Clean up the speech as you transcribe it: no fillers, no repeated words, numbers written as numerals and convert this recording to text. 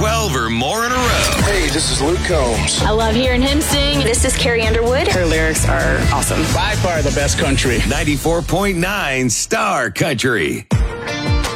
12 or more in a row. Hey, this is Luke Combs. I love hearing him sing. This is Carrie Underwood. Her lyrics are awesome. By far the best country. 94.9 Star Country.